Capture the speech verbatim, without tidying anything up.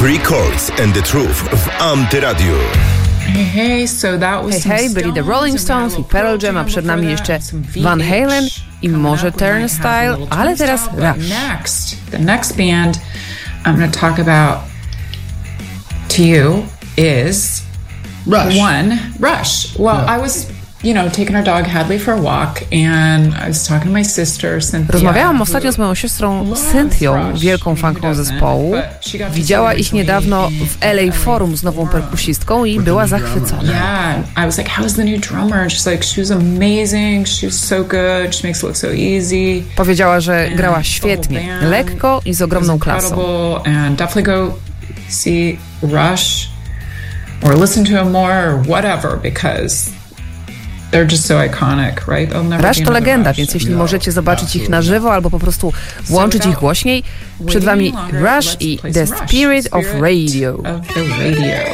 Three Chords and the Truth w Antyradiu. Hey, hey, so that was Hej, hej, byli The Rolling Stones i Pearl Jam, a przed nami jeszcze Van Halen i może Turnstile, ale teraz Rush. Next, the next band I'm going to talk about to you is Rush. One, Rush. Well, Yeah. I was, you know, taking our dog Hadley for a walk, and I was talking to my sister, Cynthia. Rozmawiałam ostatnio z moją siostrą Cynthią, wielką fanką zespołu. Widziała ich niedawno w L A Forum z nową perkusistką i była zachwycona. Yeah, I was like, how's the new drummer? And she's like, she was amazing, she was so good, she makes it look so easy. Powiedziała, że grała świetnie, lekko i z ogromną klasą. And definitely go see Rush or listen to him more or whatever, because they're just so iconic, right? They'll never Rush be to another legenda, Rush. więc jeśli możecie zobaczyć ich na żywo albo po prostu włączyć ich głośniej, przed wami Rush i The Spirit of Radio. Of the radio.